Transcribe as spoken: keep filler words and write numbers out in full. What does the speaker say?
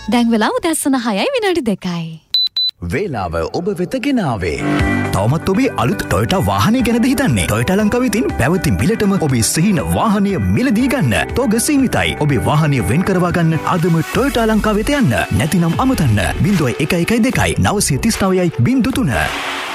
දැන් වෙලාව උදැසන හයයි විනාඩි දෙකයි. වේලාව ඔබ වෙත ගෙනාවේ. තවමත් ඔබේ අලුත් ටොයෝටා වාහනය ගැනද හිතන්නේ? ටොයෝටා ලංකාවේ තියෙන පැවති මිලටම ඔබේ සිහින වාහනය මිලදී ගන්න. තෝග සීමිතයි. ඔබේ වාහනය වෙන් කරවා ගන්න අදම ටොයෝටා ලංකාවට යන්න. නැතිනම් අමතන්න. ज़ीरो एक एक दो नौ तीन नौ ज़ीरो तीन